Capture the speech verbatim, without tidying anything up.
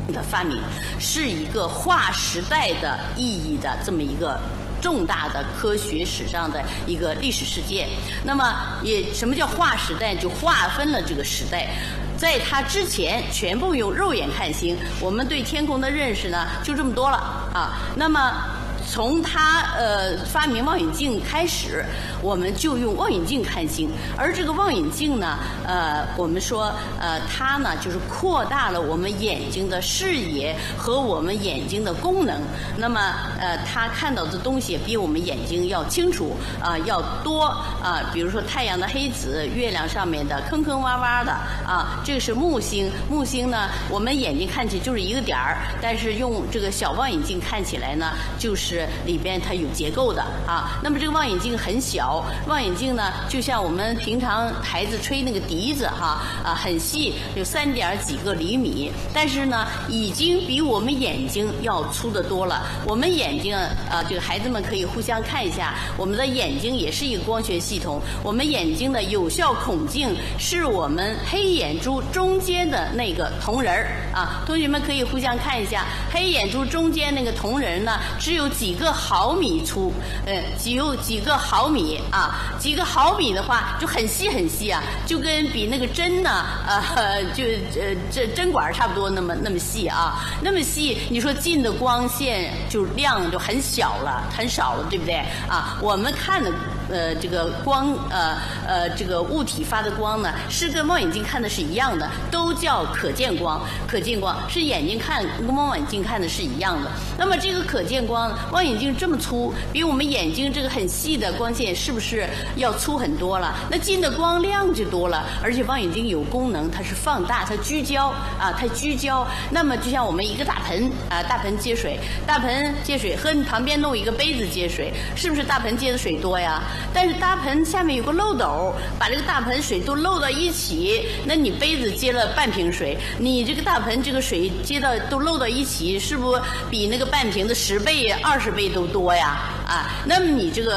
的发明，是一个划时代的意义的这么一个重大的科学史上的一个历史事件。那么也什么叫划时代？就划分了这个时代。在它之前，全部用肉眼看星，我们对天空的认识呢就这么多了啊。那么从他呃发明望远镜开始，我们就用望远镜看星。而这个望远镜呢，呃，我们说呃，它呢就是扩大了我们眼睛的视野和我们眼睛的功能。那么呃，它看到的东西比我们眼睛要清楚啊、呃，要多啊、呃。比如说太阳的黑子，月亮上面的坑坑洼洼的啊，这个是木星。木星呢，我们眼睛看起就是一个点儿，但是用这个小望远镜看起来呢，就是里边它有结构的啊。那么这个望远镜很小，望远镜呢就像我们平常孩子吹那个笛子哈啊，很细，有三点几个厘米，但是呢已经比我们眼睛要粗得多了。我们眼睛啊，这个孩子们可以互相看一下，我们的眼睛也是一个光学系统。我们眼睛的有效孔径是我们黑眼珠中间的那个瞳仁儿啊，同学们可以互相看一下，黑眼珠中间那个瞳仁呢只有几个毫米粗，呃，只有几个毫米啊，几个毫米的话就很细很细啊，就跟比那个针呢，呃，就呃这针管差不多那么那么细啊，那么细，你说进的光线就量就很小了，很少了，对不对啊？我们看的呃这个光呃呃这个物体发的光呢，是跟望远镜看的是一样的，都叫可见光。可见光是眼睛看跟望远镜看的是一样的。那么这个可见光，望远镜这么粗，比我们眼睛这个很细的光线是不是要粗很多了？那进的光量就多了，而且望远镜有功能，它是放大，它聚焦啊，它聚焦。那么就像我们一个大盆啊，大盆接水，大盆接水和你旁边弄一个杯子接水，是不是大盆接的水多呀？但是大盆下面有个漏斗，把这个大盆水都漏到一起，那你杯子接了半瓶水，你这个大盆这个水接到都漏到一起，是不是比那个半瓶的十倍、二十倍都多呀？啊，那么你这个